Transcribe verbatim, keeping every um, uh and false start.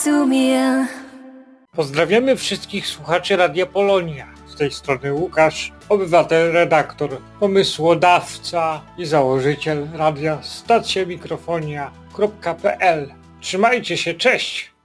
sumie. Pozdrawiamy wszystkich słuchaczy Radia Polonia. Z tej strony Łukasz, obywatel, redaktor, pomysłodawca i założyciel radia stacja mikrofonia kropka p l. Trzymajcie się, cześć!